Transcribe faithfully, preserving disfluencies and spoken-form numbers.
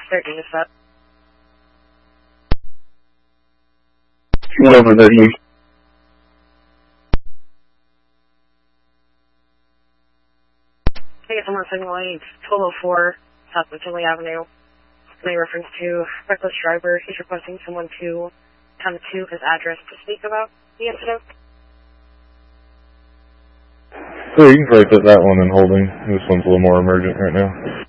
thirteen is set. One over thirteen. Okay, someone signal eight, twelve oh four, South McKinley Avenue. May reference to reckless driver. He's requesting someone to come to his address to speak about the incident. So you can probably put that one in holding. This one's a little more emergent right now.